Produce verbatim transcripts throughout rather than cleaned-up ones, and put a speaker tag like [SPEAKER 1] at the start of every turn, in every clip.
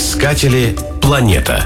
[SPEAKER 1] Искатели планета.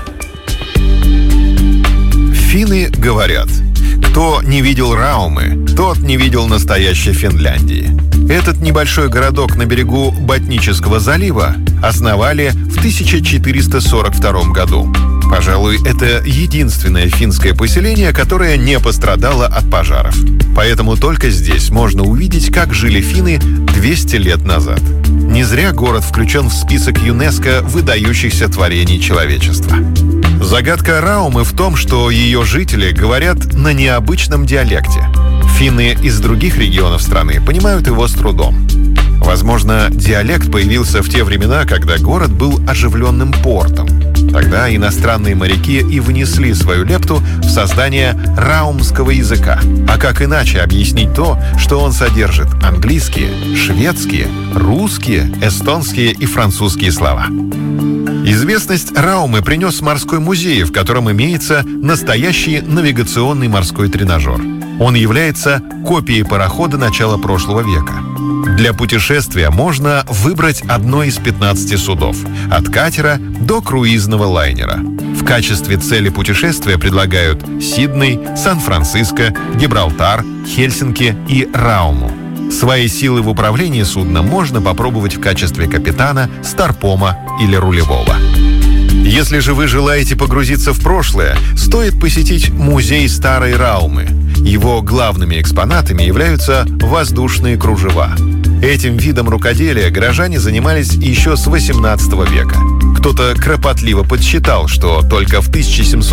[SPEAKER 2] Финны говорят: кто не видел Раумы, тот не видел настоящей Финляндии. Этот небольшой городок на берегу Ботнического залива основали в тысяча четыреста сорок втором году. Пожалуй, это единственное финское поселение, которое не пострадало от пожаров. Поэтому только здесь можно увидеть, как жили финны двести лет назад. Не зря город включен в список ЮНЕСКО выдающихся творений человечества. Загадка Раумы в том, что ее жители говорят на необычном диалекте. Финны из других регионов страны понимают его с трудом. Возможно, диалект появился в те времена, когда город был оживленным портом. Тогда иностранные моряки и внесли свою лепту в создание раумского языка. А как иначе объяснить то, что он содержит английские, шведские, русские, эстонские и французские слова? Известность Раумы принес морской музей, в котором имеется настоящий навигационный морской тренажер. Он является копией парохода начала прошлого века. Для путешествия можно выбрать одно из пятнадцати судов – от катера до круизного лайнера. В качестве цели путешествия предлагают Сидней, Сан-Франциско, Гибралтар, Хельсинки и Рауму. Свои силы в управлении судном можно попробовать в качестве капитана, старпома или рулевого. Если же вы желаете погрузиться в прошлое, стоит посетить музей Старой Раумы. Его главными экспонатами являются воздушные кружева. Этим видом рукоделия горожане занимались еще с восемнадцатого века. Кто-то кропотливо подсчитал, что только в тысяча семьсот